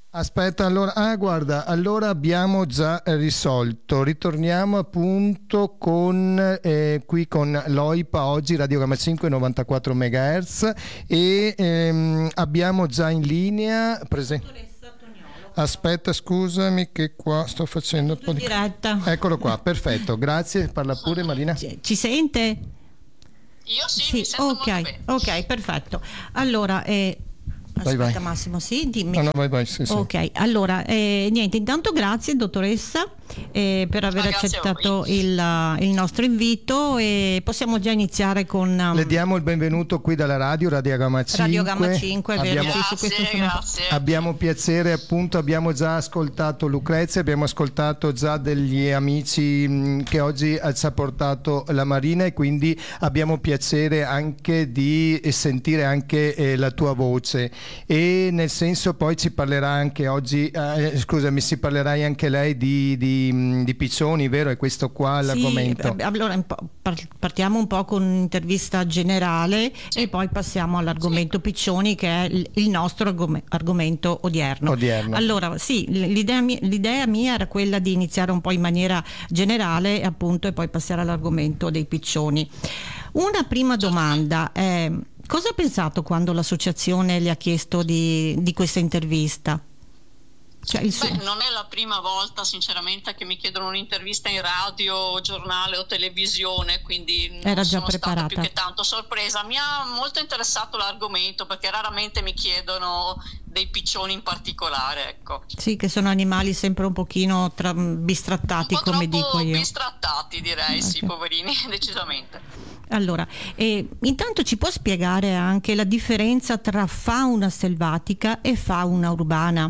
Aspetta, allora, guarda, allora abbiamo già risolto. Ritorniamo appunto con qui con l'OIPA oggi, Radio Gamma 5 94 MHz e abbiamo già in linea Aspetta, scusami che qua sto facendo un po' di diretta. Eccolo qua, perfetto, grazie, parla pure Marina. Ci sente? Io sì, mi sento molto bene. Ok, perfetto. Allora, aspetta vai. Massimo, sì, dimmi. No, vai, sì. Ok, allora, niente, intanto grazie dottoressa per aver accettato il nostro invito e possiamo già iniziare con... Le diamo il benvenuto qui dalla Radio Gamma 5. Radio Gamma 5, è vero, sì, su questo grazie. Abbiamo piacere, appunto, abbiamo già ascoltato Lucrezia, abbiamo ascoltato già degli amici che oggi ci ha portato la Marina e quindi abbiamo piacere anche di sentire anche la tua voce. E nel senso poi ci parlerà anche oggi si parlerai anche lei di piccioni, vero? È questo qua l'argomento? Sì, allora partiamo un po' con un'intervista generale e poi passiamo all'argomento piccioni, che è il nostro argomento odierno. Allora sì, l'idea mia era quella di iniziare un po' in maniera generale appunto e poi passare all'argomento dei piccioni. Una prima domanda è: cosa ha pensato quando l'associazione le ha chiesto di questa intervista? Non è la prima volta sinceramente che mi chiedono un'intervista in radio, giornale o televisione, quindi non era già sono preparata. stata più che tanto sorpresa. Mi ha molto interessato l'argomento perché raramente mi chiedono dei piccioni in particolare, ecco. Sì, che sono animali sempre un pochino bistrattati, un po' come dico io. Bistrattati, direi, Okay. Sì, poverini, decisamente. Allora, intanto ci può spiegare anche la differenza tra fauna selvatica e fauna urbana?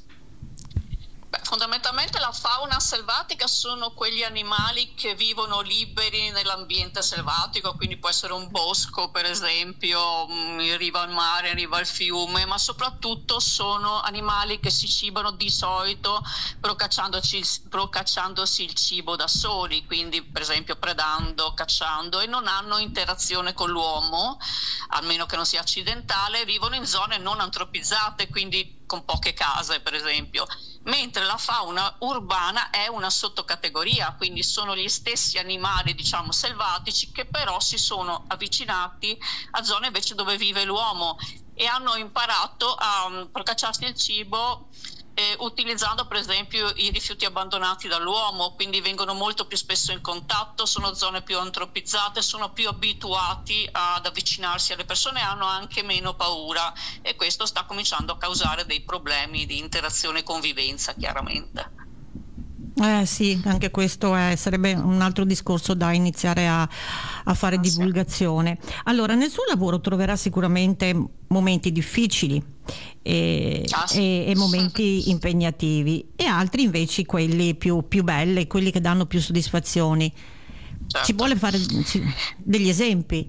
Fondamentalmente la fauna selvatica sono quegli animali che vivono liberi nell'ambiente selvatico, quindi può essere un bosco per esempio, in riva al mare, in riva al fiume, ma soprattutto sono animali che si cibano di solito procacciandosi il cibo da soli, quindi per esempio predando, cacciando, e non hanno interazione con l'uomo, almeno che non sia accidentale, vivono in zone non antropizzate, quindi con poche case per esempio. Mentre la fauna urbana è una sottocategoria, quindi sono gli stessi animali, diciamo, selvatici che però si sono avvicinati a zone invece dove vive l'uomo e hanno imparato a procacciarsi il cibo utilizzando per esempio i rifiuti abbandonati dall'uomo, quindi vengono molto più spesso in contatto, sono zone più antropizzate, sono più abituati ad avvicinarsi alle persone e hanno anche meno paura, e questo sta cominciando a causare dei problemi di interazione e convivenza, chiaramente. Sì, anche questo sarebbe un altro discorso da iniziare a fare divulgazione. Allora, nel suo lavoro troverà sicuramente momenti difficili e momenti impegnativi, e altri invece quelli più belli, quelli che danno più soddisfazioni. Certo. Ci vuole fare degli esempi?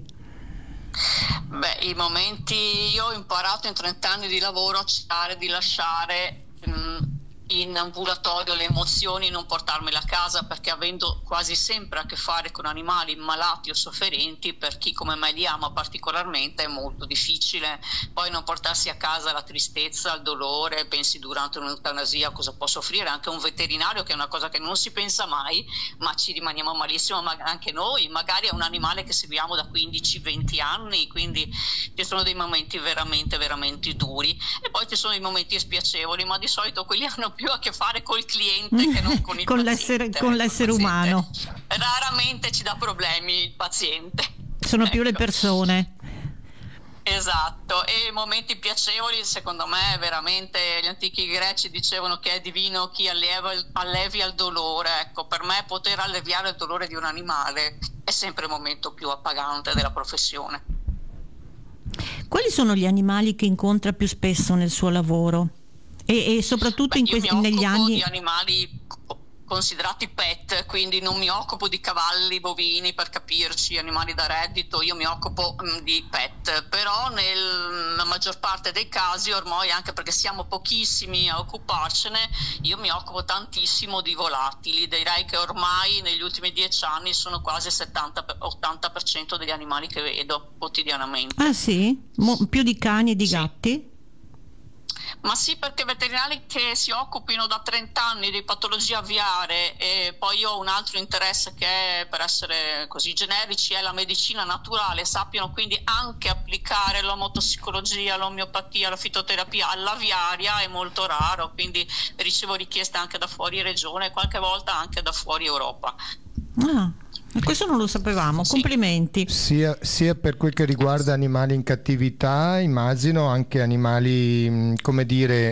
I momenti, io ho imparato in 30 anni di lavoro a cercare di lasciare in ambulatorio le emozioni, non portarmele a casa, perché avendo quasi sempre a che fare con animali malati o sofferenti, per chi come me li ama particolarmente è molto difficile poi non portarsi a casa la tristezza, il dolore. Pensi durante un'eutanasia cosa può soffrire anche un veterinario, che è una cosa che non si pensa mai, ma ci rimaniamo malissimo, ma anche noi, magari è un animale che seguiamo da 15-20 anni, quindi ci sono dei momenti veramente veramente duri, e poi ci sono dei momenti spiacevoli, ma di solito quelli hanno più a che fare col cliente che non con il paziente. Con l'essere umano. Raramente ci dà problemi il paziente. Sono più le persone. Esatto, e momenti piacevoli secondo me veramente gli antichi greci dicevano che è divino chi allevia il dolore. Ecco, per me poter alleviare il dolore di un animale è sempre il momento più appagante della professione. Quali sono gli animali che incontra più spesso nel suo lavoro? E soprattutto negli anni... di animali considerati pet, quindi non mi occupo di cavalli, bovini, per capirci, animali da reddito, io mi occupo di pet, però nella maggior parte dei casi ormai, anche perché siamo pochissimi a occuparcene, io mi occupo tantissimo di volatili. Direi che ormai negli ultimi 10 anni sono quasi 70-80% degli animali che vedo quotidianamente. Ah sì? Più di cani e di gatti? Ma sì, perché veterinari che si occupino da 30 anni di patologie aviarie, e poi io ho un altro interesse che è, per essere così generici, è la medicina naturale, sappiano quindi anche applicare l'omotossicologia, l'omeopatia, la fitoterapia all'aviaria è molto raro, quindi ricevo richieste anche da fuori regione, qualche volta anche da fuori Europa. Questo non lo sapevamo, sì. Complimenti. Sia per quel che riguarda animali in cattività, immagino, anche animali, come dire,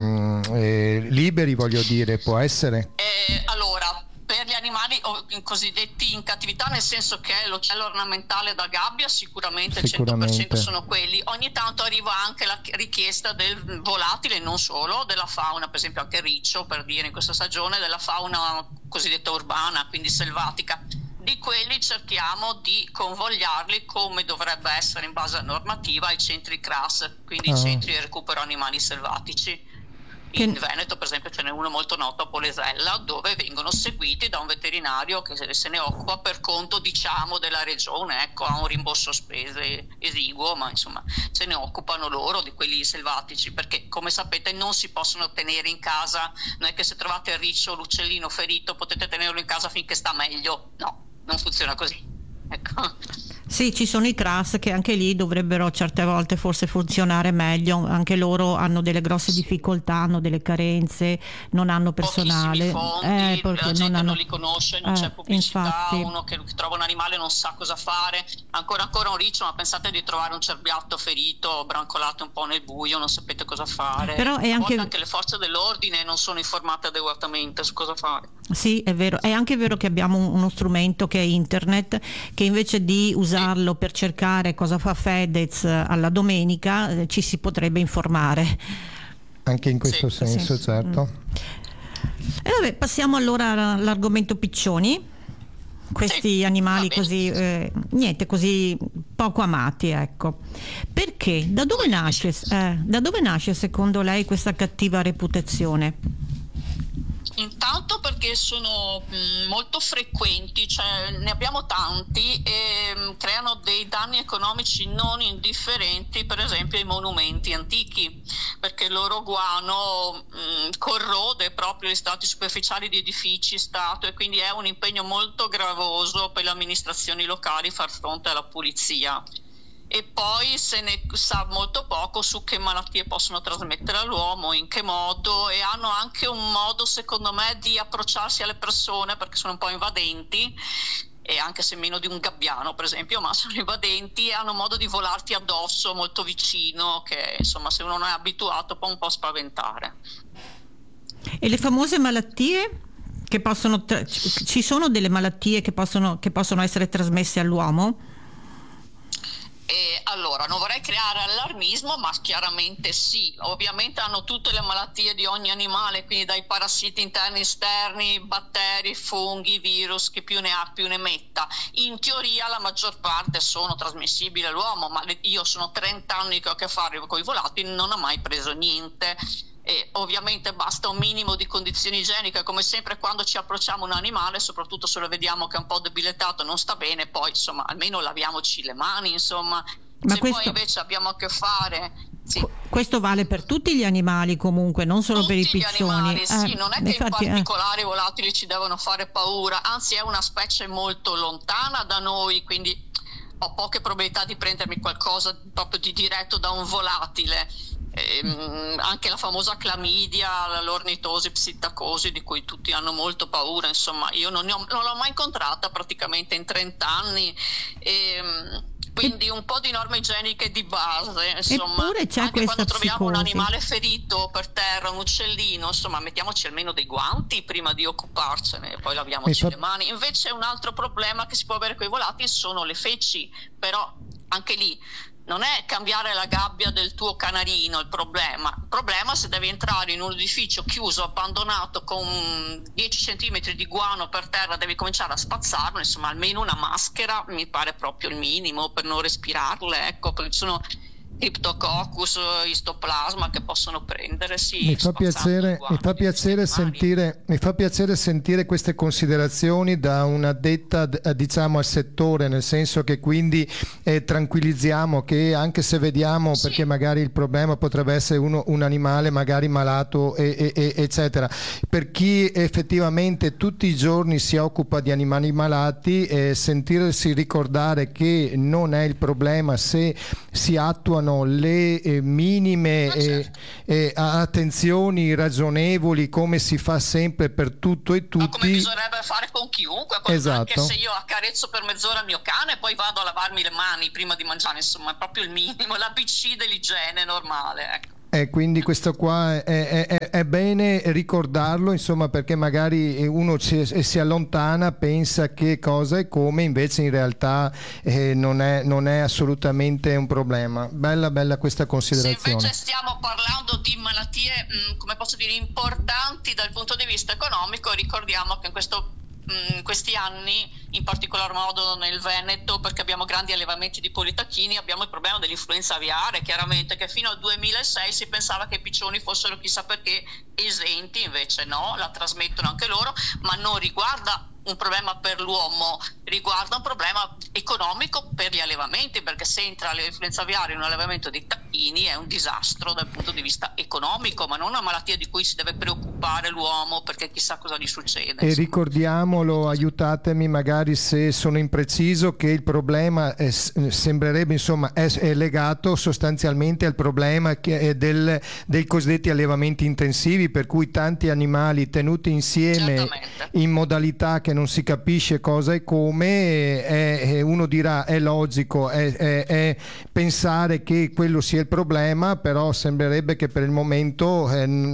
liberi, voglio dire, può essere? Allora, per gli animali cosiddetti in cattività, nel senso che l'uccello ornamentale da gabbia sicuramente il 100% sono quelli. Ogni tanto arriva anche la richiesta del volatile, non solo, della fauna, per esempio anche riccio, per dire in questa stagione, della fauna cosiddetta urbana, quindi selvatica. Di quelli cerchiamo di convogliarli, come dovrebbe essere in base alla normativa, ai centri CRAS, quindi i centri di recupero animali selvatici. In Veneto, per esempio, ce n'è uno molto noto a Polesella, dove vengono seguiti da un veterinario che se ne occupa per conto, diciamo, della regione. Ecco, ha un rimborso spese esiguo, ma insomma se ne occupano loro di quelli selvatici, perché come sapete non si possono tenere in casa. Non è che se trovate il riccio o l'uccellino ferito potete tenerlo in casa finché sta meglio. No, non funziona così. Ecco. Sì, ci sono i CRAS che anche lì dovrebbero certe volte forse funzionare meglio, anche loro hanno delle grosse difficoltà, hanno delle carenze, non hanno personale, fondi, la gente non li conosce, non c'è pubblicità, infatti. Uno che trova un animale non sa cosa fare, ancora un riccio, ma pensate di trovare un cerbiatto ferito, brancolato un po' nel buio, non sapete cosa fare. Però è anche le forze dell'ordine non sono informate adeguatamente su cosa fare. Sì, è vero, è anche vero che abbiamo uno strumento che è internet, che invece di usarlo per cercare cosa fa Fedez alla domenica ci si potrebbe informare anche in questo senso, certo. E vabbè, passiamo allora all'argomento piccioni, questi animali così niente, così poco amati, ecco. Perché? Da dove nasce secondo lei questa cattiva reputazione? Intanto perché sono molto frequenti, cioè ne abbiamo tanti e creano dei danni economici non indifferenti, per esempio ai monumenti antichi, perché il loro guano corrode proprio gli strati superficiali di edifici, statue, e quindi è un impegno molto gravoso per le amministrazioni locali far fronte alla pulizia. E poi se ne sa molto poco su che malattie possono trasmettere all'uomo, in che modo, e hanno anche un modo secondo me di approcciarsi alle persone, perché sono un po' invadenti, e anche se meno di un gabbiano per esempio, ma sono invadenti e hanno modo di volarti addosso molto vicino, che insomma se uno non è abituato può un po' spaventare. E le famose malattie che possono ci sono delle malattie che possono essere trasmesse all'uomo? Allora, non vorrei creare allarmismo, ma chiaramente sì. Ovviamente hanno tutte le malattie di ogni animale, quindi dai parassiti interni, esterni, batteri, funghi, virus, che più ne ha più ne metta. In teoria la maggior parte sono trasmissibili all'uomo, ma io sono 30 anni che ho a che fare con i volatili, non ho mai preso niente. E ovviamente basta un minimo di condizioni igieniche, come sempre quando ci approcciamo a un animale, soprattutto se lo vediamo che è un po' debilitato, non sta bene, poi insomma almeno laviamoci le mani, insomma. Ma se poi invece abbiamo a che fare questo vale per tutti gli animali comunque, non solo tutti per i piccioni. Animali, sì, non è che infatti, in particolare i volatili ci devono fare paura, anzi è una specie molto lontana da noi, quindi ho poche probabilità di prendermi qualcosa proprio di diretto da un volatile. Anche la famosa clamidia, l'ornitosi, psittacosi, di cui tutti hanno molto paura, insomma io non l'ho mai incontrata praticamente in 30 anni, quindi un po' di norme igieniche di base, insomma. Eppure c'è anche quando troviamo psicosi. Un animale ferito per terra, un uccellino, insomma mettiamoci almeno dei guanti prima di occuparcene e poi laviamoci le mani. Invece un altro problema che si può avere con i volatili sono le feci, però anche lì non è cambiare la gabbia del tuo canarino il problema è se devi entrare in un edificio chiuso, abbandonato, con 10 centimetri di guano per terra, devi cominciare a spazzarlo, insomma almeno una maschera mi pare proprio il minimo per non respirarle, ecco, perché sono Cryptococcus, Histoplasma che possono prendersi. Mi fa piacere sentire queste considerazioni da un'addetta, diciamo, al settore, nel senso che quindi tranquillizziamo che anche se vediamo, sì, perché magari il problema potrebbe essere un animale magari malato eccetera, per chi effettivamente tutti i giorni si occupa di animali malati, sentirsi ricordare che non è il problema se si attuano le minime attenzioni ragionevoli, come si fa sempre per tutto e tutti, come bisognerebbe fare con chiunque. Esatto. Anche se io accarezzo per mezz'ora il mio cane e poi vado a lavarmi le mani prima di mangiare, insomma è proprio il minimo, l'ABC dell'igiene normale, ecco. Quindi questo qua è bene ricordarlo, insomma, perché magari uno si allontana, pensa che cosa e come, invece in realtà non è assolutamente un problema. Bella questa considerazione. Se invece stiamo parlando di malattie, come posso dire, importanti dal punto di vista economico, ricordiamo che in questi anni, in particolar modo nel Veneto, perché abbiamo grandi allevamenti di politacchini, abbiamo il problema dell'influenza aviare, chiaramente, che fino al 2006 si pensava che i piccioni fossero chissà perché esenti, invece no, la trasmettono anche loro, ma non riguarda un problema per l'uomo, riguarda un problema economico per gli allevamenti, perché se entra l'influenza aviaria in un allevamento di tacchini è un disastro dal punto di vista economico, ma non una malattia di cui si deve preoccupare l'uomo, perché chissà cosa gli succede. E ricordiamolo, aiutatemi magari se sono impreciso, che il problema sembrerebbe, insomma, è legato sostanzialmente al problema dei cosiddetti allevamenti intensivi, per cui tanti animali tenuti insieme, certamente, in modalità che non si capisce cosa e come, uno dirà è logico, è pensare che quello sia il problema, però sembrerebbe che per il momento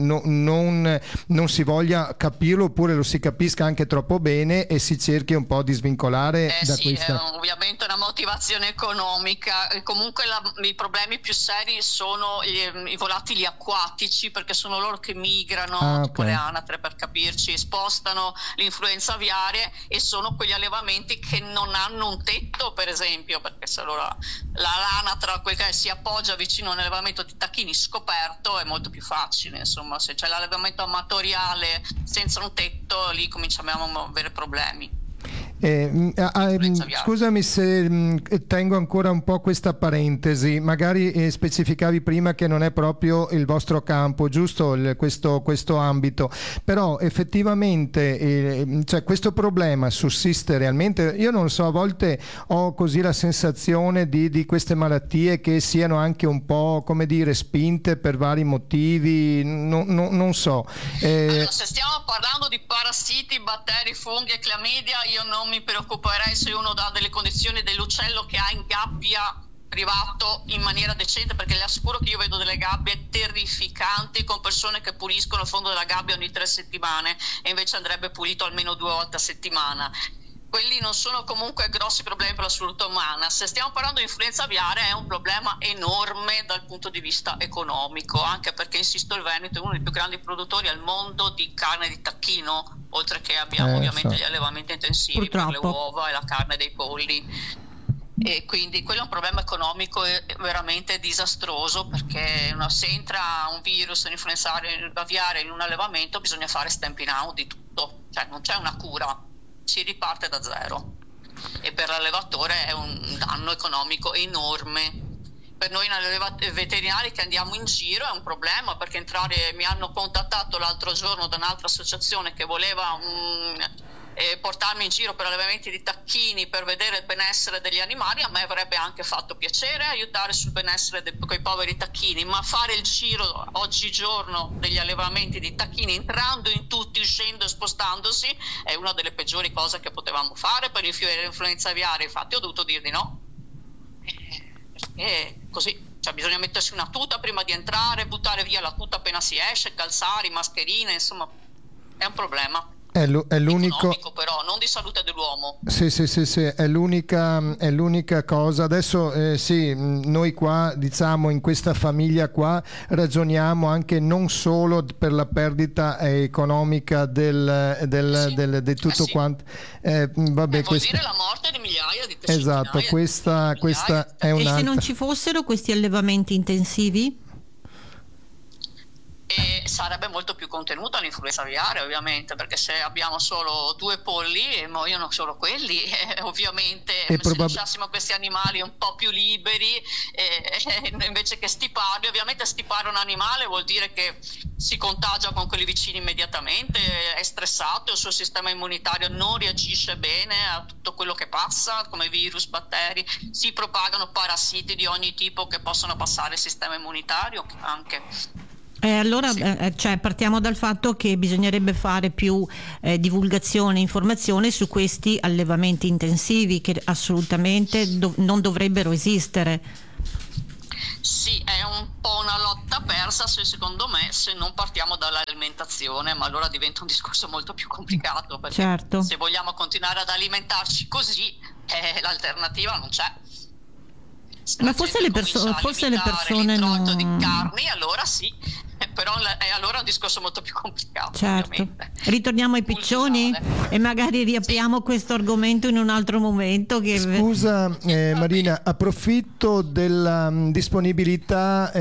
non si voglia capirlo, oppure lo si capisca anche troppo bene e si cerchi un po' di svincolare da sì, questa. È ovviamente una motivazione economica. Comunque i problemi più seri sono i volatili acquatici, perché sono loro che migrano, tipo le anatre, per capirci, spostano l'influenza aviaria, e sono quegli allevamenti che non hanno un tetto, per esempio, perché se allora l'anatra, quel che si appoggia vicino a un allevamento di tacchini scoperto, è molto più facile, insomma. Se c'è l'allevamento amatoriale senza un tetto, lì cominciamo a avere problemi. Scusami se tengo ancora un po' questa parentesi, magari specificavi prima che non è proprio il vostro campo, giusto, questo ambito, però effettivamente cioè, questo problema sussiste realmente. Io non so, a volte ho così la sensazione di queste malattie che siano anche un po', come dire, spinte per vari motivi, non so. Allora, se stiamo parlando di parassiti, batteri, funghi e clamidia, io non mi preoccuperei se uno dà delle condizioni dell'uccello che ha in gabbia privato in maniera decente, perché le assicuro che io vedo delle gabbie terrificanti con persone che puliscono il fondo della gabbia ogni 3 settimane e invece andrebbe pulito almeno 2 volte a settimana. Quelli non sono comunque grossi problemi per la salute umana. Se stiamo parlando di influenza aviaria è un problema enorme dal punto di vista economico, anche perché, insisto, il Veneto è uno dei più grandi produttori al mondo di carne di tacchino, oltre che abbiamo ovviamente gli allevamenti intensivi, purtroppo, per le uova e la carne dei polli. E quindi quello è un problema economico veramente disastroso, perché se entra un virus, un'influenza aviaria in un allevamento, bisogna fare stamping out di tutto, cioè non c'è una cura, si riparte da zero, e per l'allevatore è un danno economico enorme. Per noi veterinari che andiamo in giro è un problema, perché mi hanno contattato l'altro giorno da un'altra associazione che voleva portarmi in giro per allevamenti di tacchini per vedere il benessere degli animali. A me avrebbe anche fatto piacere aiutare sul benessere quei poveri tacchini, ma fare il giro oggigiorno degli allevamenti di tacchini, entrando in tutti, uscendo e spostandosi, è una delle peggiori cose che potevamo fare per l'influenza aviaria. Infatti ho dovuto dir di no, perché così, cioè, bisogna mettersi una tuta prima di entrare, buttare via la tuta appena si esce, calzari, mascherine, insomma è un problema. È l'unico, economico, però non di salute dell'uomo. Sì, è l'unica cosa. Adesso sì, noi qua, diciamo, in questa famiglia qua ragioniamo anche non solo per la perdita economica di tutto quanto. Vabbè, vuol dire la morte di migliaia di persone. Esatto, questa è un'altra. E se non ci fossero questi allevamenti intensivi? E sarebbe molto più contenuta l'influenza aviaria, ovviamente, perché se abbiamo solo 2 polli e muoiono solo quelli, ovviamente se lasciassimo questi animali un po' più liberi invece che stiparli. Ovviamente stipare un animale vuol dire che si contagia con quelli vicini immediatamente, è stressato, il suo sistema immunitario non reagisce bene a tutto quello che passa, come virus, batteri, si propagano parassiti di ogni tipo che possono passare il sistema immunitario anche. Allora partiamo dal fatto che bisognerebbe fare più divulgazione e informazione su questi allevamenti intensivi che assolutamente non dovrebbero esistere. Sì, è un po' una lotta persa secondo me se non partiamo dall'alimentazione, ma allora diventa un discorso molto più complicato, perché certo, se vogliamo continuare ad alimentarci così l'alternativa non c'è. Ma forse le persone non... di carni, allora sì, però è allora un discorso molto più complicato. Certo. Ovviamente. Ritorniamo ai piccioni e magari riapriamo questo argomento in un altro momento. Scusa Marina, approfitto della disponibilità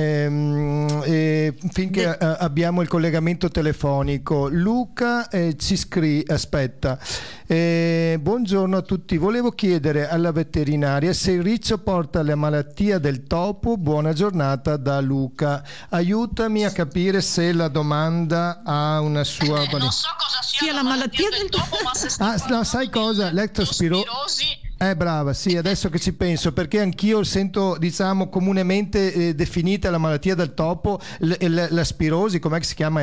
finché abbiamo il collegamento telefonico. Luca ci scrive, aspetta. Buongiorno a tutti, volevo chiedere alla veterinaria se il riccio porta la malattia del topo. Buona giornata da Luca, aiutami a capire se la domanda ha una sua non so cosa sia la malattia del topo, ma se no, sai cosa? Leptospirosi. Brava, sì, adesso che ci penso, perché anch'io sento, diciamo, comunemente definita la malattia del topo, la spirosi, com'è che si chiama?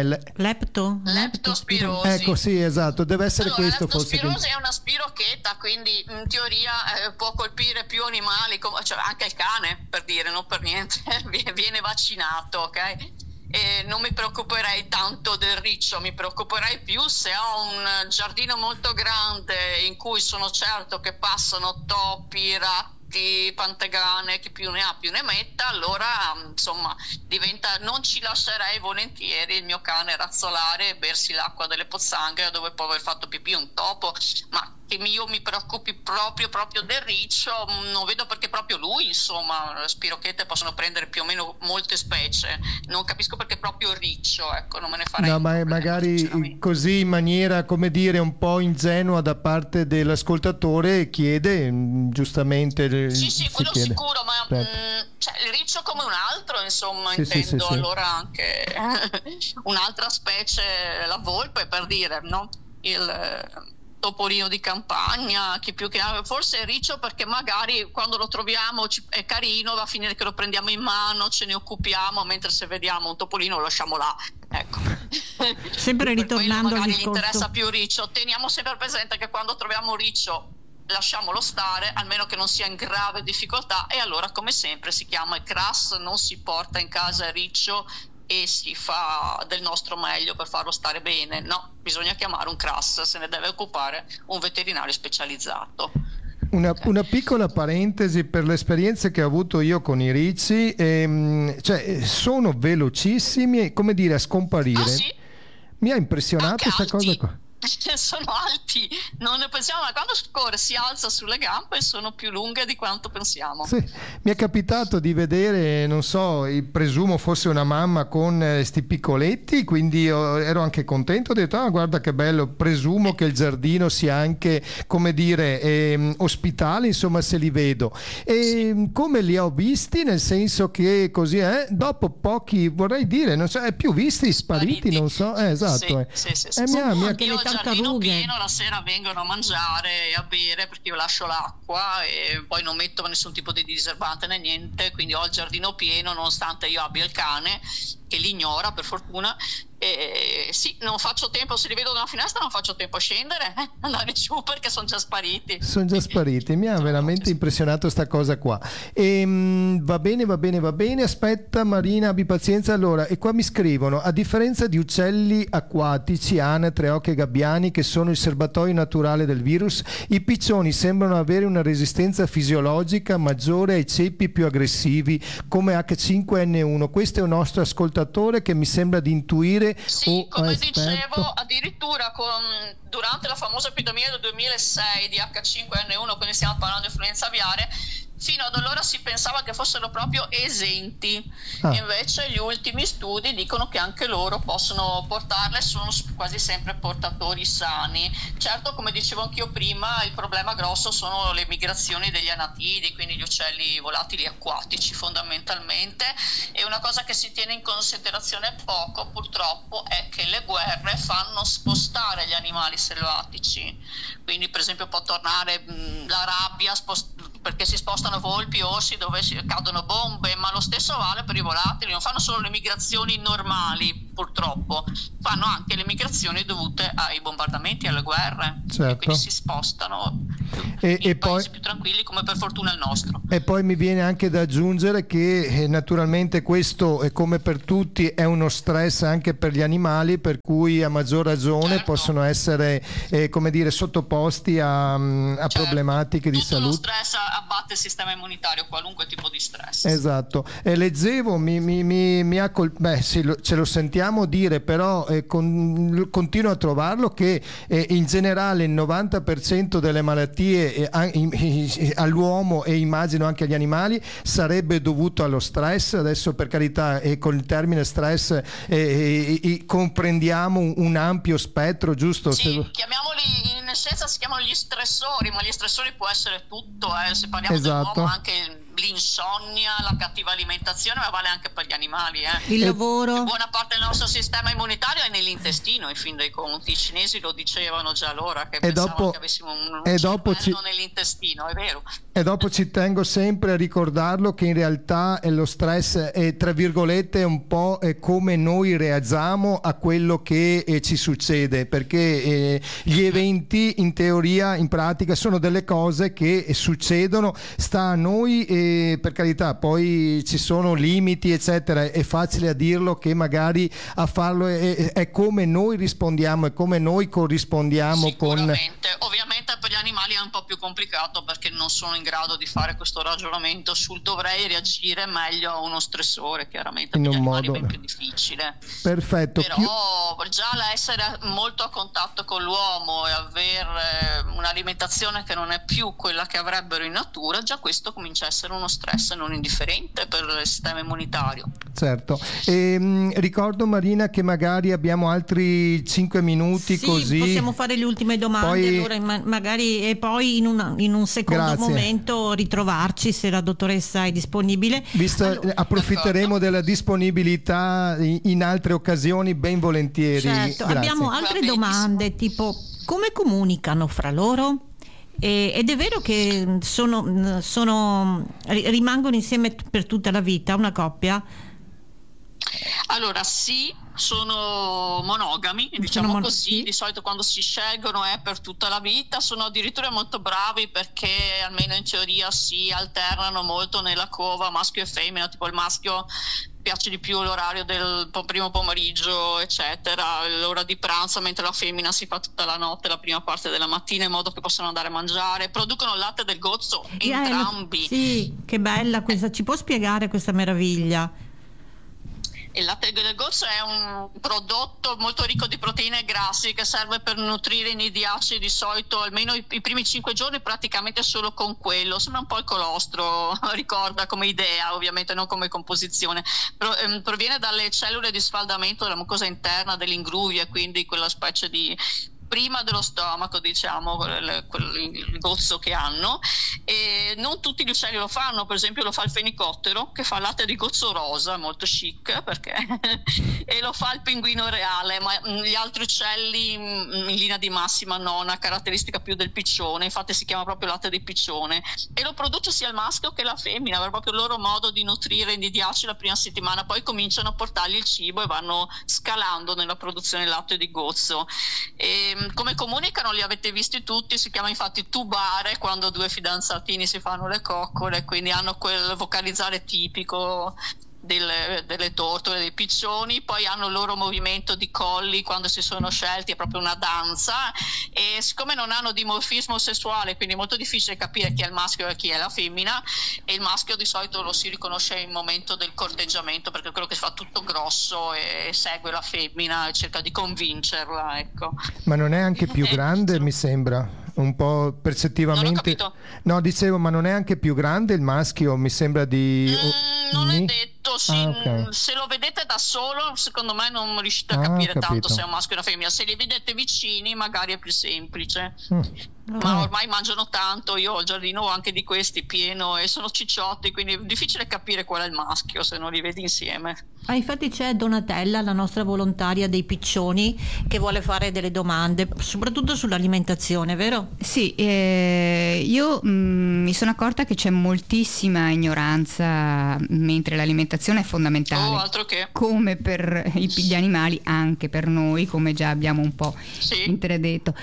Leptospirosi. Ecco, sì, esatto, deve essere questo forse. La leptospirosi è una spirocheta, quindi in teoria può colpire più animali, cioè anche il cane, per dire, non per niente, viene vaccinato, ok? E non mi preoccuperei tanto del riccio, mi preoccuperei più se ho un giardino molto grande in cui sono certo che passano topi, ratti, pantegane, chi più ne ha più ne metta, allora insomma non ci lascerei volentieri il mio cane razzolare e bersi l'acqua delle pozzanghere dove può aver fatto pipì un topo, ma che io mi preoccupi proprio del riccio, non vedo perché proprio lui, insomma, le spirochete possono prendere più o meno molte specie, non capisco perché proprio il riccio, ecco, non me ne farei. No, ma magari così in maniera, come dire, un po' ingenua da parte dell'ascoltatore chiede, giustamente. Sì, quello chiede. Sicuro, ma cioè, il riccio come un altro, insomma, intendo, allora anche un'altra specie, la volpe, per dire, no? Il topolino di campagna, chi più che forse è riccio perché magari quando lo troviamo è carino, va a finire che lo prendiamo in mano, ce ne occupiamo, mentre se vediamo un topolino lo lasciamo là, ecco. Sempre ritornando al discorso, gli interessa più riccio. Teniamo sempre presente che quando troviamo un riccio lasciamolo stare, almeno che non sia in grave difficoltà, e allora come sempre si chiama il CRAS, non si porta in casa il riccio e si fa del nostro meglio per farlo stare bene, no, bisogna chiamare un CRAS, se ne deve occupare un veterinario specializzato. Una piccola parentesi per le esperienze che ho avuto io con i ricci, cioè sono velocissimi, come dire, a scomparire. Sì? Mi ha impressionato questa cosa qua. Sono alti, non ne pensiamo, ma quando scorre si alza sulle gambe e sono più lunghe di quanto pensiamo. Sì, mi è capitato di vedere, non so, presumo fosse una mamma con sti piccoletti, quindi ero anche contento, ho detto guarda che bello, presumo che il giardino sia anche, come dire, ospitale, insomma, se li vedo. E come li ho visti, nel senso che così è, dopo pochi, vorrei dire, non so, più visti spariti, non so, esatto. Sì. Io giardino pieno, la sera vengono a mangiare e a bere perché io lascio l'acqua e poi non metto nessun tipo di diserbante né niente, quindi ho il giardino pieno nonostante io abbia il cane che li ignora per fortuna, sì, non faccio tempo, se li vedo dalla finestra non faccio tempo a scendere, andare giù perché sono già spariti. Mi ha veramente impressionato sta cosa qua. Va bene, aspetta Marina, abbi pazienza. Allora, e qua mi scrivono: a differenza di uccelli acquatici, anatre, oche e gabbiani, che sono il serbatoio naturale del virus, i piccioni sembrano avere una resistenza fisiologica maggiore ai ceppi più aggressivi come H5N1. Questo è un nostro ascoltatore che mi sembra di intuire. Sì, come dicevo, addirittura durante la famosa epidemia del 2006 di H5N1, quindi stiamo parlando di influenza aviare, fino ad allora si pensava che fossero proprio esenti, invece gli ultimi studi dicono che anche loro possono portarle, sono quasi sempre portatori sani. Certo, come dicevo anch'io prima, il problema grosso sono le migrazioni degli anatidi, quindi gli uccelli volatili acquatici fondamentalmente, e una cosa che si tiene in considerazione poco purtroppo è che le guerre fanno spostare gli animali selvatici, quindi per esempio può tornare la rabbia perché si spostano volpi, orsi dove cadono bombe, ma lo stesso vale per i volatili. Non fanno solo le migrazioni normali, purtroppo, fanno anche le migrazioni dovute ai bombardamenti, alle guerre, certo. E quindi si spostano in paesi più tranquilli come per fortuna il nostro. E poi mi viene anche da aggiungere che naturalmente questo, come per tutti, è uno stress anche per gli animali, per cui a maggior ragione certo. possono essere sottoposti a certo. problematiche di salute. Lo stress abbatte il sistema immunitario, qualunque tipo di stress. Esatto. Leggevo, ce lo sentiamo dire, però continuo a trovarlo che in generale il 90% delle malattie all'uomo, e immagino anche agli animali, sarebbe dovuto allo stress. Adesso, per carità, con il termine stress comprendiamo un ampio spettro, giusto? Sì, chiamiamoli, in essenza si chiamano gli stressori, ma gli stressori può essere tutto, se parliamo esatto. dell'uomo, anche l'insonnia, la cattiva alimentazione, ma vale anche per gli animali. Il lavoro. Buona parte del nostro sistema immunitario è nell'intestino, in fin dei conti. I cinesi lo dicevano già allora, che pensavano che avessimo un cervello nell'intestino, è vero. E dopo ci tengo sempre a ricordarlo che in realtà lo stress è, tra virgolette, un po' come noi reagiamo a quello che ci succede, perché gli eventi in teoria, in pratica, sono delle cose che succedono, sta a noi, per carità, poi ci sono limiti eccetera, è facile a dirlo, che magari a farlo è come noi rispondiamo, è come noi corrispondiamo. Sicuramente. Ovviamente per gli animali è un po' più complicato, perché non sono in grado di fare questo ragionamento sul dovrei reagire meglio a uno stressore, chiaramente per gli animali è ben più difficile. Perfetto. Però già l'essere molto a contatto con l'uomo e avere un'alimentazione che non è più quella che avrebbero in natura, già questo comincia a essere uno stress non indifferente per il sistema immunitario. Certo. Ricordo, Marina, che magari abbiamo altri 5 minuti, sì, così possiamo fare le ultime domande, allora magari, e poi in un secondo momento ritrovarci, se la dottoressa è disponibile. Approfitteremo della disponibilità in altre occasioni, ben volentieri. Certo. Abbiamo altre domande, tipo: come comunicano fra loro? Ed è vero che rimangono insieme per tutta la vita, una coppia? Allora sì, sono monogami, diciamo così, di solito quando si scelgono è per tutta la vita, sono addirittura molto bravi perché almeno in teoria si alternano molto nella cova maschio e femmina, tipo il maschio piace di più l'orario del primo pomeriggio eccetera, l'ora di pranzo, mentre la femmina si fa tutta la notte, la prima parte della mattina, in modo che possano andare a mangiare. Producono il latte del gozzo entrambi. Sì, che bella questa, ci può spiegare questa meraviglia? Il latte del gozzo è un prodotto molto ricco di proteine e grassi che serve per nutrire i nidiacei, di solito almeno i primi 5 giorni praticamente solo con quello. Sembra un po' il colostro, ricorda come idea, ovviamente non come composizione. Proviene dalle cellule di sfaldamento della mucosa interna dell'ingruvia, quindi quella specie di prima dello stomaco, diciamo, il gozzo che hanno. E non tutti gli uccelli lo fanno, per esempio lo fa il fenicottero, che fa latte di gozzo rosa, molto chic, perché e lo fa il pinguino reale, ma gli altri uccelli in linea di massima no, una caratteristica più del piccione, infatti si chiama proprio latte di piccione, e lo produce sia il maschio che la femmina, è proprio il loro modo di nutrire e invidiarci la prima settimana, poi cominciano a portargli il cibo e vanno scalando nella produzione del latte di gozzo. E come comunicano li avete visti tutti, si chiama infatti tubare quando due fidanzatini si fanno le coccole, quindi hanno quel vocalizzare tipico delle tortole, dei piccioni, poi hanno il loro movimento di colli quando si sono scelti, è proprio una danza, e siccome non hanno dimorfismo sessuale, quindi è molto difficile capire chi è il maschio e chi è la femmina, e il maschio di solito lo si riconosce in momento del corteggiamento, perché è quello che fa tutto grosso e segue la femmina e cerca di convincerla, ecco. Ma non è anche più grande, mi sembra, un po' percettivamente. Non ho capito. No, dicevo, ma non è anche più grande il maschio, mi sembra di... non è detto, sì, okay. Se lo vedete da solo secondo me non riuscite a capire tanto se è un maschio o una femmina, se li vedete vicini magari è più semplice. Ma ormai mangiano tanto, io ho il giardino anche di questi pieno e sono cicciotti, quindi è difficile capire qual è il maschio se non li vedi insieme. Infatti c'è Donatella, la nostra volontaria dei piccioni, che vuole fare delle domande soprattutto sull'alimentazione, vero? Sì, io mi sono accorta che c'è moltissima ignoranza, mentre l'alimentazione è fondamentale, altro che. Come per gli animali, anche per noi, come già abbiamo un po' intradetto.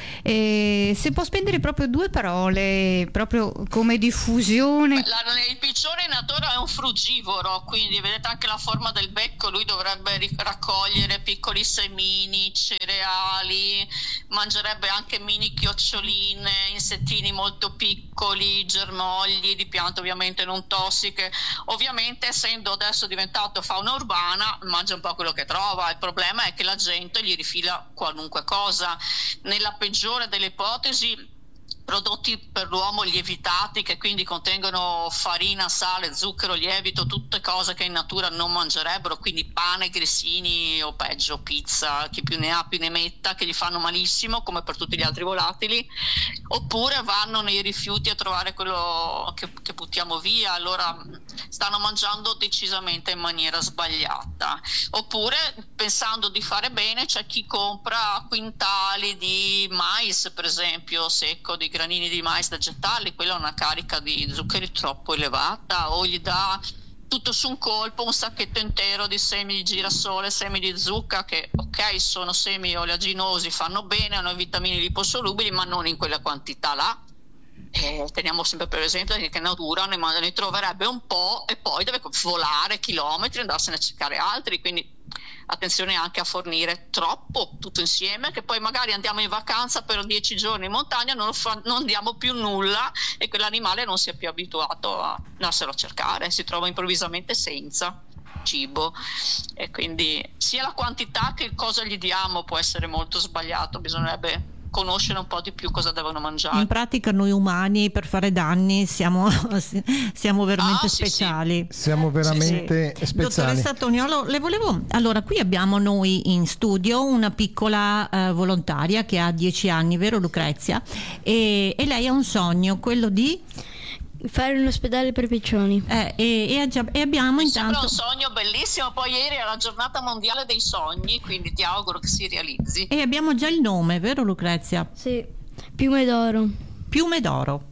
Se può spendere proprio 2 parole proprio come diffusione. Il piccione in natura è un frugivoro, quindi vedete anche la forma del becco, lui dovrebbe raccogliere piccoli semini, cereali, mangerebbe anche mini chioccioline, insettini molto piccoli, germogli di piante ovviamente non tossiche. Ovviamente essendo adesso diventato fauna urbana mangia un po' quello che trova, il problema è che la gente gli rifila qualunque cosa. Nella peggiore delle ipotesi prodotti per l'uomo lievitati, che quindi contengono farina, sale, zucchero, lievito, tutte cose che in natura non mangerebbero, quindi pane, grissini o peggio pizza, chi più ne ha più ne metta, che gli fanno malissimo come per tutti gli altri volatili. Oppure vanno nei rifiuti a trovare quello che buttiamo via, allora stanno mangiando decisamente in maniera sbagliata. Oppure pensando di fare bene c'è chi compra quintali di mais, per esempio secco, di granini di mais da gettarli, quella è una carica di zuccheri troppo elevata, o gli dà tutto su un colpo un sacchetto intero di semi di girasole, semi di zucca, che ok sono semi oleaginosi, fanno bene, hanno vitamine liposolubili, ma non in quella quantità là. Teniamo sempre per esempio che in natura ne troverebbe un po' e poi deve volare chilometri e andarsene a cercare altri, quindi attenzione anche a fornire troppo tutto insieme, che poi magari andiamo in vacanza per 10 giorni in montagna, non diamo più nulla e quell'animale non si è più abituato a andarselo a cercare, si trova improvvisamente senza cibo, e quindi sia la quantità che cosa gli diamo può essere molto sbagliato, bisognerebbe conoscere un po' di più cosa devono mangiare. In pratica noi umani per fare danni siamo veramente speciali. Sì. Siamo veramente speciali. Dottoressa Toniolo, le volevo... Allora, qui abbiamo noi in studio una piccola volontaria che ha 10 anni, vero Lucrezia? E lei ha un sogno, quello di... fare un ospedale per piccioni. E abbiamo intanto... Sembra un sogno bellissimo, poi ieri è la giornata mondiale dei sogni, quindi ti auguro che si realizzi. E abbiamo già il nome, vero Lucrezia? Sì, Piume d'Oro. Piume d'Oro.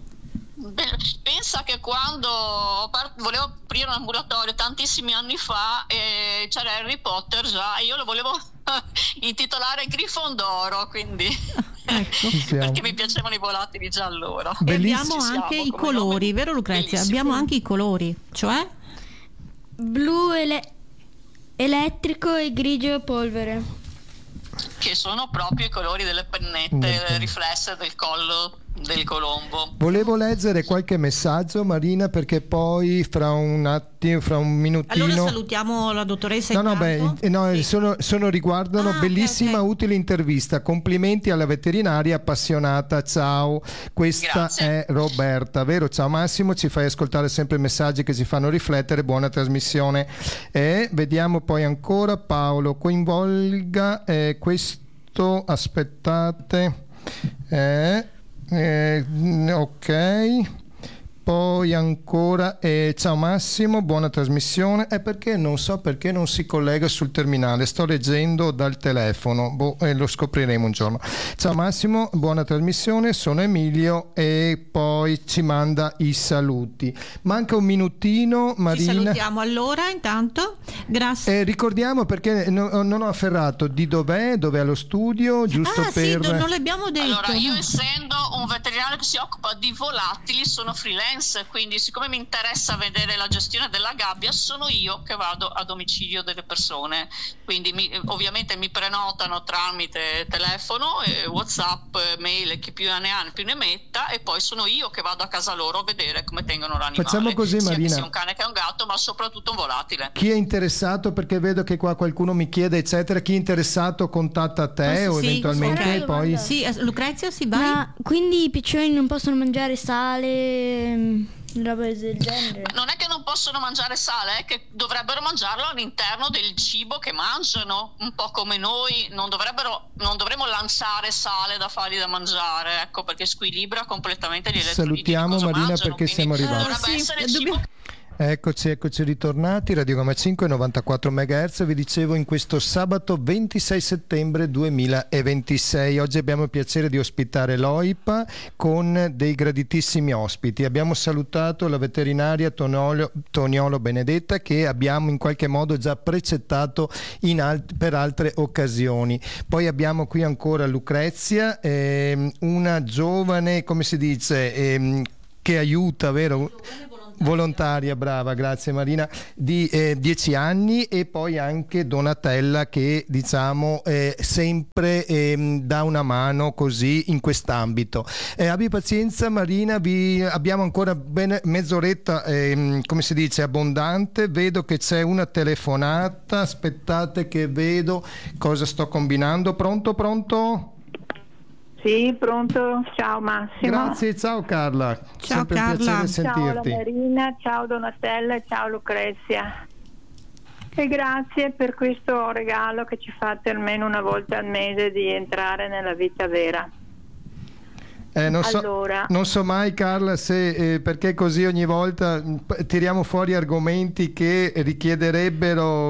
Pensa che quando volevo aprire un ambulatorio tantissimi anni fa, c'era Harry Potter già, e io lo volevo intitolare Grifondoro, quindi... Ecco. Perché mi piacevano i volatili già allora. E abbiamo anche i colori, vero Lucrezia? Bellissimo. Abbiamo anche i colori, cioè Blu elettrico e grigio polvere, che sono proprio i colori delle pennette riflesse del collo del colombo. Volevo leggere qualche messaggio, Marina, perché poi fra un attimo, fra un minutino. Allora salutiamo la dottoressa. Sono riguardano bellissima, okay. Utile intervista. Complimenti alla veterinaria appassionata. Ciao, questa Grazie. è Roberta, vero? Ciao Massimo, ci fai ascoltare sempre messaggi che ci fanno riflettere. Buona trasmissione. Vediamo poi ancora Paolo. Coinvolga questo giusto, aspettate, ok. Poi ancora, ciao Massimo, buona trasmissione. Perché non so perché non si collega sul terminale, sto leggendo dal telefono, lo scopriremo un giorno. Ciao Massimo, buona trasmissione, sono Emilio, e poi ci manda i saluti. Manca un minutino, Marina. Ci salutiamo allora intanto, grazie. Ricordiamo, perché non ho afferrato di dov'è allo studio, giusto per... Sì, non l'abbiamo detto. Allora, io essendo un veterinario che si occupa di volatili, sono freelance, quindi siccome mi interessa vedere la gestione della gabbia, sono io che vado a domicilio delle persone, quindi ovviamente mi prenotano tramite telefono, WhatsApp, mail, chi più ne ha più ne metta, e poi sono io che vado a casa loro a vedere come tengono l'animale. Facciamo così, Marina, sia un cane che un gatto, ma soprattutto un volatile. Chi è interessato, perché vedo che qua qualcuno mi chiede eccetera, chi è interessato contatta te o eventualmente poi... Sì, Lucrezia, si va. Ma quindi i piccioni non possono mangiare sale, roba del genere? Non è che non possono mangiare sale, è che dovrebbero mangiarlo all'interno del cibo che mangiano, un po' come noi. Non dovremmo lanciare sale da fargli da mangiare, ecco, perché squilibra completamente gli elettroliti. Salutiamo Marina, mangiano, perché siamo arrivati. Dovrebbe essere il cibo. Eccoci ritornati, Radio Gama 5 94 MHz. Vi dicevo, in questo sabato 26 settembre 2026 oggi abbiamo il piacere di ospitare l'OIPA con dei graditissimi ospiti. Abbiamo salutato la veterinaria Toniolo Benedetta, che abbiamo in qualche modo già precettato per altre occasioni. Poi abbiamo qui ancora Lucrezia, una giovane, come si dice, che aiuta, vero? Volontaria, brava, grazie Marina, di 10 anni, e poi anche Donatella, che diciamo sempre dà una mano così in quest'ambito. Abbi pazienza Marina, abbiamo ancora mezz'oretta, come si dice, abbondante. Vedo che c'è una telefonata, aspettate che vedo cosa sto combinando. Pronto? Sì, pronto, ciao Massimo. Grazie, ciao Carla. Ciao sempre Carla. Un piacere sentirti. Ciao Marina, ciao Donatella, ciao Lucrezia. E grazie per questo regalo che ci fate almeno una volta al mese di entrare nella vita vera. Non so mai Carla se perché così ogni volta tiriamo fuori argomenti che richiederebbero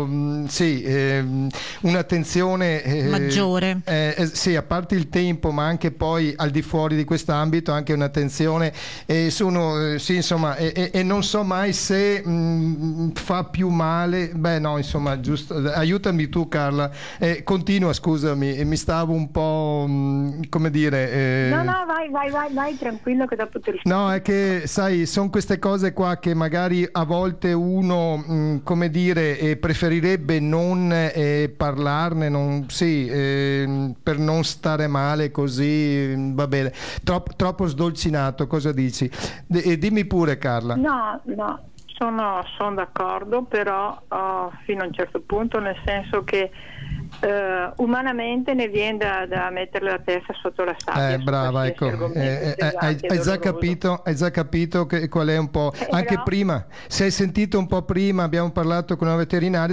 un'attenzione maggiore, sì, a parte il tempo, ma anche poi al di fuori di quest'ambito anche un'attenzione, insomma, e non so mai se fa più male. Insomma, giusto, aiutami tu Carla, continua, scusami, mi stavo un po' come dire no, vai tranquillo che dopo ti rispondo. No, è che sai, sono queste cose qua che magari a volte uno come dire preferirebbe non parlarne, per non stare male così, va bene, troppo sdolcinato, cosa dici? Dimmi pure Carla. No, sono d'accordo, però fino a un certo punto, nel senso umanamente ne viene da mettere la testa sotto la sabbia. Brava, ecco, hai già capito qual è un po', anche prima, se hai sentito un po' prima, abbiamo parlato con una veterinaria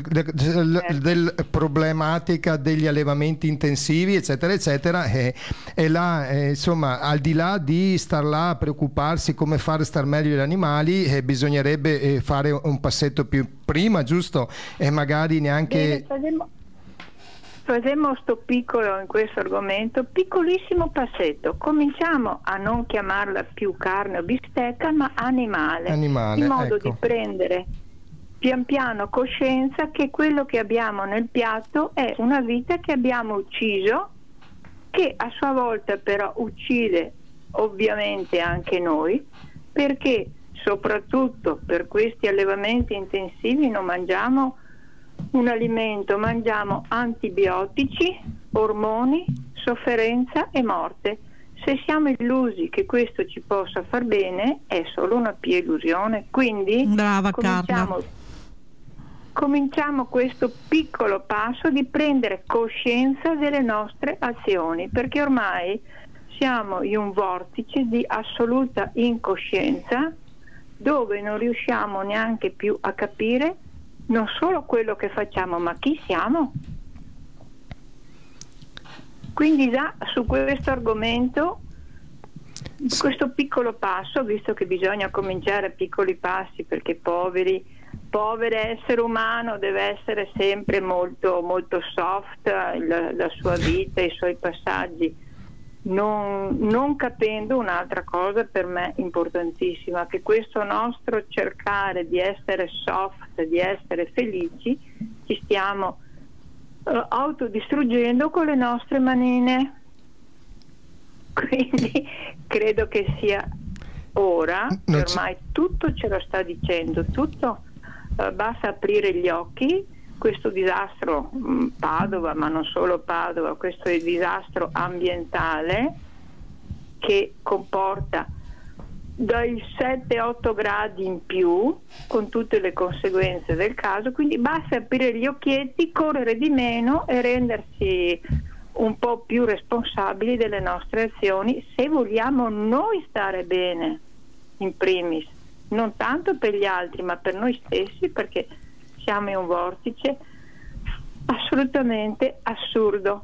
del problematica degli allevamenti intensivi eccetera eccetera, e là insomma, al di là di star là a preoccuparsi come fare star meglio gli animali, bisognerebbe fare un passetto più prima, giusto? E magari neanche facciamo sto piccolo, in questo argomento, piccolissimo passetto. Cominciamo a non chiamarla più carne o bistecca, ma animale, in modo di prendere pian piano coscienza che quello che abbiamo nel piatto è una vita che abbiamo ucciso, che a sua volta però uccide ovviamente anche noi, perché soprattutto per questi allevamenti intensivi non mangiamo un alimento, mangiamo antibiotici, ormoni, sofferenza e morte. Se siamo illusi che questo ci possa far bene, è solo una pia illusione. Quindi brava Carla, cominciamo questo piccolo passo di prendere coscienza delle nostre azioni, perché ormai siamo in un vortice di assoluta incoscienza, dove non riusciamo neanche più a capire non solo quello che facciamo, ma chi siamo. Quindi già su questo argomento, questo piccolo passo, visto che bisogna cominciare a piccoli passi, perché povero essere umano deve essere sempre molto, molto soft, la sua vita, i suoi passaggi, non capendo un'altra cosa per me importantissima, che questo nostro cercare di essere soft, di essere felici, ci stiamo autodistruggendo con le nostre manine. Quindi credo che sia ora, ormai tutto ce lo sta dicendo, tutto, basta aprire gli occhi. Questo disastro Padova, ma non solo Padova, questo è il disastro ambientale che comporta dai 7-8 gradi in più, con tutte le conseguenze del caso, quindi basta aprire gli occhietti, correre di meno e rendersi un po' più responsabili delle nostre azioni, se vogliamo noi stare bene in primis, non tanto per gli altri ma per noi stessi, perché siamo in un vortice assolutamente assurdo.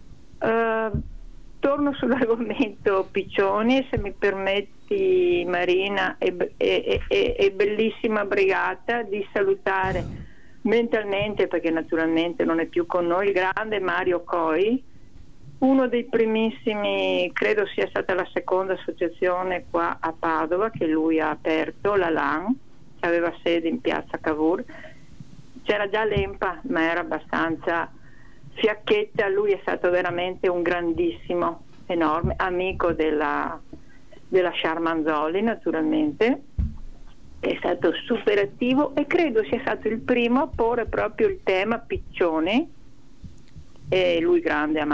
Torno sull'argomento piccioni, se mi permetti, Marina e bellissima brigata, di salutare mentalmente, perché naturalmente non è più con noi, il grande Mario Coi, uno dei primissimi, credo sia stata la seconda associazione qua a Padova che lui ha aperto, la LAN, che aveva sede in piazza Cavour. C'era già l'EMPA, ma era abbastanza fiacchetta. Lui è stato veramente un grandissimo, enorme amico della Sciarmanzoli, naturalmente, è stato super attivo e credo sia stato il primo a porre proprio il tema piccioni, e lui grande amante